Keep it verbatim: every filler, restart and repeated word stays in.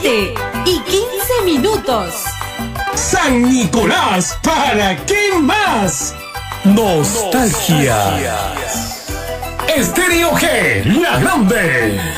siete y quince minutos. San Nicolás, ¿para qué más? Nostalgia. Estéreo G, la grande.